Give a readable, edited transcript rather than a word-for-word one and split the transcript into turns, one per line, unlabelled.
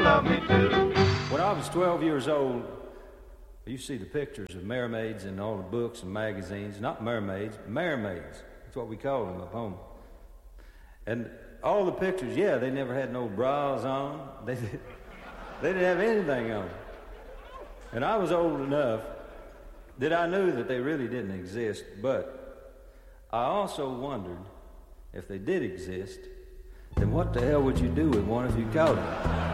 love me too.
When I was 12 years old, you see the pictures of mermaids in all the books and magazines. Not mermaids, mermaids. That's what we call them up home. And all the pictures, yeah, they never had no bras on. They didn't have anything on. And I was old enough that I knew that they really didn't exist, but I also wondered if they did exist, then what the hell would you do with one if you caught it?